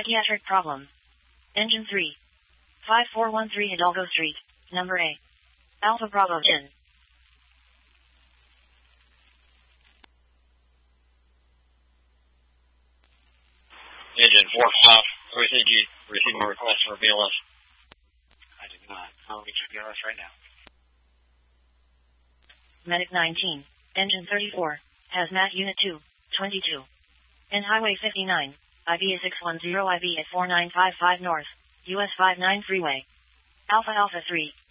Psychiatric problem. Engine 3. 5413 Hidalgo Street, number A. Alpha Bravo Gin. Engine 45, OCG, receiving a request for BLS. I do not. I'll get your BLS right now. Medic 19, Engine 34, Hazmat Unit 2, 22. N Highway 59, IB 610 IB at 4955 North, US 59 Freeway. Alpha Alpha 3.